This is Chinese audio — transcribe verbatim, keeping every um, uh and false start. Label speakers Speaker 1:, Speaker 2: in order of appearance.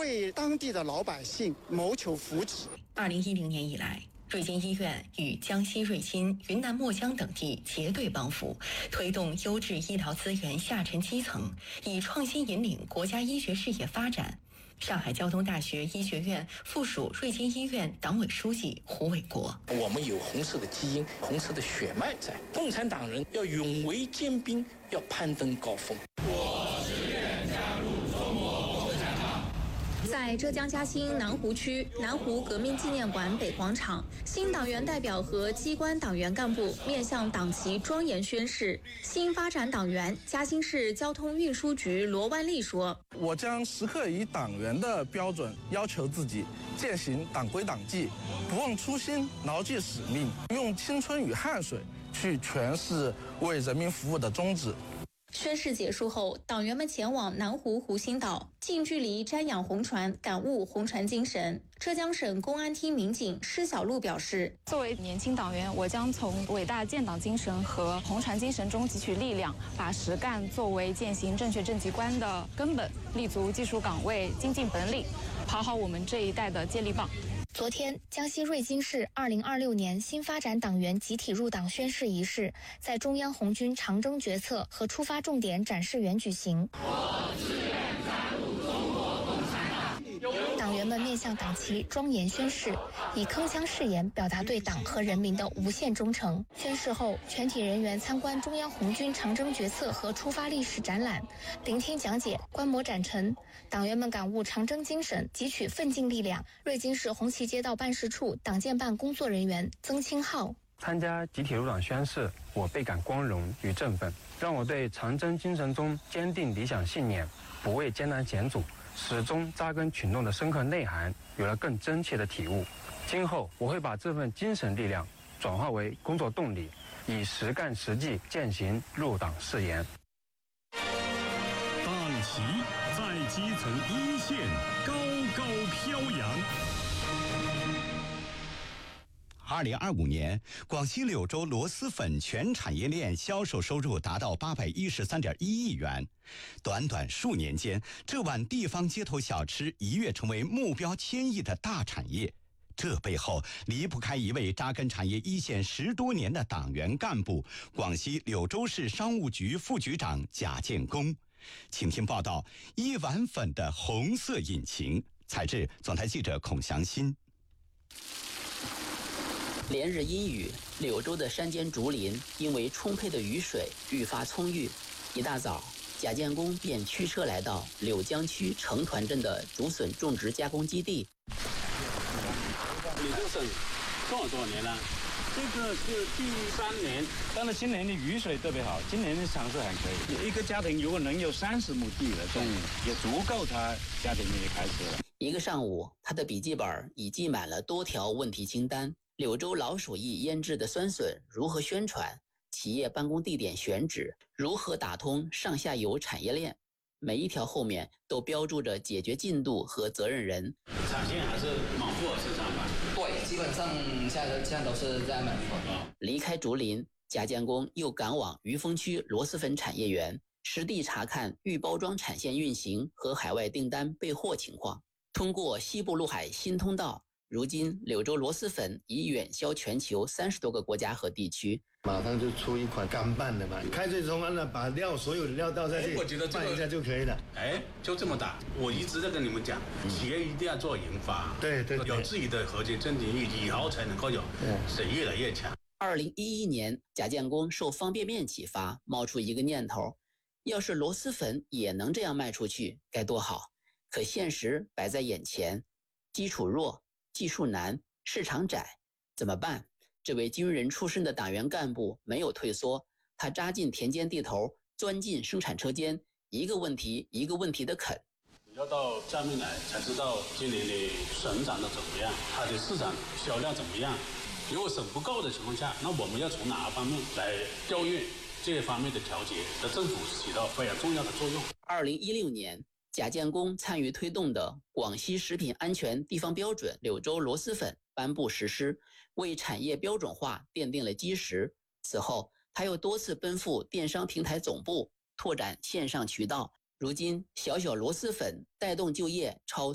Speaker 1: 为当地的老百姓谋求福祉。
Speaker 2: 二零一零年以来，瑞金医院与江西瑞金、云南墨江等地结对帮扶，推动优质医疗资源下沉基层，以创新引领国家医学事业发展。上海交通大学医学院附属瑞金医院党委书记胡伟国：
Speaker 3: 我们有红色的基因，红色的血脉在。共产党人要勇为坚冰，要攀登高峰。我志愿加入中国共产党。
Speaker 4: 在浙江嘉兴南湖区南湖革命纪念馆北广场，新党员代表和机关党员干部面向党旗庄严宣誓。新发展党员嘉兴市交通运输局罗万利说：“
Speaker 5: 我将时刻以党员的标准要求自己，践行党规党纪，不忘初心，牢记使命，用青春与汗水去诠释为人民服务的宗旨。”
Speaker 4: 宣誓结束后，党员们前往南湖湖心岛，近距离瞻仰红船，感悟红船精神。浙江省公安厅民警施小璐表示：“
Speaker 6: 作为年轻党员，我将从伟大建党精神和红船精神中汲取力量，把实干作为践行正确政绩观的根本，立足技术岗位，精进本领，跑好我们这一代的接力棒。”
Speaker 4: 昨天，江西瑞金市二零二六年新发展党员集体入党宣誓仪式在中央红军长征决策和出发重点展示园举行。我志愿加入中国共产党。党员们面向党旗庄严宣誓，以铿锵誓言表达对党和人民的无限忠诚。宣誓后，全体人员参观中央红军长征决策和出发历史展览，聆听讲解，观摩展陈。党员们感悟长征精神，汲取奋进力量。瑞金市红旗街道办事处党建办工作人员曾清浩：
Speaker 7: 参加集体入党宣誓，我倍感光荣与振奋，让我对长征精神中坚定理想信念、不畏艰难险阻、始终扎根群众的深刻内涵有了更真切的体悟。今后我会把这份精神力量转化为工作动力，以实干实际践行入党誓言。
Speaker 8: 党旗在基层一线高高飘扬。
Speaker 9: 二零二五年，广西柳州螺蛳粉全产业链销售收入达到八百一十三点一亿元。短短数年间，这碗地方街头小吃一跃成为目标千亿的大产业。这背后离不开一位扎根产业一线十多年的党员干部——广西柳州市商务局副局长贾建功。请听报道：一碗粉的红色引擎。采制总台记者孔祥新。
Speaker 10: 连日阴雨，柳州的山间竹林因为充沛的雨水愈发葱郁。一大早，贾建功便驱车来到柳江区成团镇的竹笋种植加工基地。
Speaker 11: 柳州笋种了多少年了？这个是第三年，但是今年的雨水特别好，今年的产出还可以。一个家庭如果能有三十亩地了种，嗯、也足够他家庭也开始了。
Speaker 10: 一个上午，他的笔记本已记满了多条问题清单：柳州老鼠疫腌制的酸笋如何宣传，企业办公地点选址，如何打通上下游产业链。每一条后面都标注着解决进度和责任人。
Speaker 11: 产线还是满货市场吧？
Speaker 12: 对，基本上现在现在都是在满货。
Speaker 10: 离开竹林，贾建功又赶往余丰区螺蛳粉产业园，实地查看预包装产线运行和海外订单备货情况。通过西部陆海新通道，如今柳州螺蛳粉已远销全球三十多个国家和地区。
Speaker 13: 马上就出一款干拌的嘛，开水冲完了，把料所有的料倒下去，
Speaker 11: 我觉得
Speaker 13: 拌一下就可以了。
Speaker 11: 哎，就这么打。我一直在跟你们讲，企业一定要做研发，
Speaker 13: 对对对，
Speaker 11: 有自己的核心竞争力，以后才能够有是越来越强。
Speaker 10: 二零一一年，贾建功受方便面启发，冒出一个念头：要是螺蛳粉也能这样卖出去，该多好！可现实摆在眼前，基础弱，技术难，市场窄，怎么办？这位军人出身的党员干部没有退缩，他扎进田间地头，钻进生产车间，一个问题一个问题的啃。
Speaker 11: 要到下面来才知道今年的笋长得怎么样，它的市场销量怎么样。如果笋不够的情况下，那我们要从哪个方面来调运这方面的调节，在政府起到非常重要的作用。
Speaker 10: 二零一六年，贾建功参与推动的广西食品安全地方标准柳州螺蛳粉颁布实施，为产业标准化奠定了基石。此后，他又多次奔赴电商平台总部，拓展线上渠道。如今，小小螺蛳粉带动就业超